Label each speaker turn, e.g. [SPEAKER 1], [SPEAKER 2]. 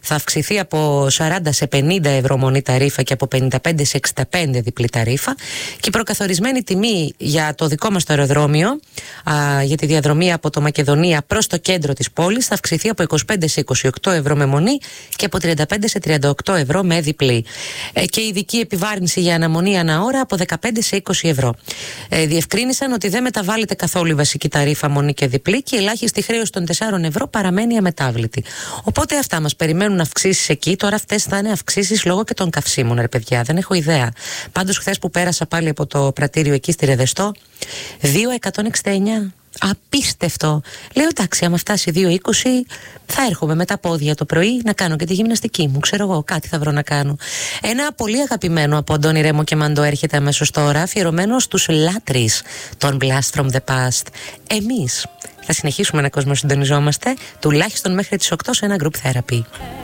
[SPEAKER 1] θα αυξηθεί από 40 σε 50 ευρώ μονή ταρίφα και από 55 σε 65 διπλή ταρίφα. Και η προκαθορισμένη τιμή για το δικό μας το αεροδρόμιο, για τη διαδρομή από το Μακεδονία προς το κέντρο της πόλης, θα αυξηθεί από 25 σε 28 ευρώ με μονή και από 35 σε 38 ευρώ με διπλή. Και η ειδική επιβάρυνση για αναμονή ανά ώρα από 15 σε 20 ευρώ. Διευκρίνησαν ότι δεν μεταβάλλεται καθόλου η βασική ταρίφα μονή και διπλή και η ελάχιστη χρέωση των 4 ευρώ παραμένει αμετάβλητη. Οπότε αυτά μας περιμένουν αυξήσεις εκεί. Τώρα αυτές θα είναι αυξήσεις λόγω και των καυσίμων, ρε παιδιά. Δεν έχω ιδέα. Πάντως, χθες που πέρασα πάλι από το πρατήριο εκεί στη Ρεδεστό, 2,169. Απίστευτο. Λέω εντάξει, άμα φτάσει 2,20 θα έρχομαι με τα πόδια το πρωί να κάνω και τη γυμναστική μου. Ξέρω εγώ, κάτι θα βρω να κάνω. Ένα πολύ αγαπημένο από Αντώνη Ρέμο και Μαντό έρχεται αμέσως τώρα, αφιερωμένο στους λάτρεις των Blast from the Past. Εμείς θα συνεχίσουμε να κοσμοσυντονιζόμαστε τουλάχιστον μέχρι τις 8 σε ένα group therapy.